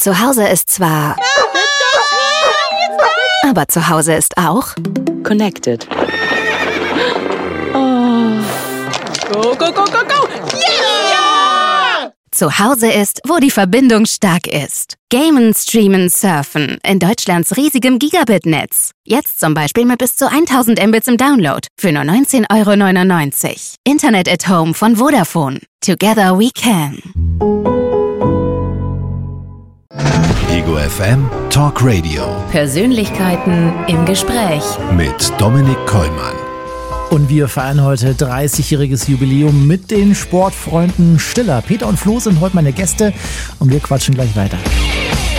Zu Hause ist zwar... Aber zu Hause ist auch... Connected. Go, go, go, go, go! Yeah! Zu Hause ist, wo die Verbindung stark ist. Gamen, streamen, surfen. In Deutschlands riesigem Gigabit-Netz. Jetzt zum Beispiel mit bis zu 1000 Mbits im Download. Für nur 19,99 €. Internet at Home von Vodafone. Together we can. Ego FM Talk Radio Persönlichkeiten im Gespräch. mit Dominik Kollmann. Und wir feiern heute 30-jähriges Jubiläum mit den Sportfreunden Stiller. Peter und Flo sind heute meine Gäste und wir quatschen gleich weiter.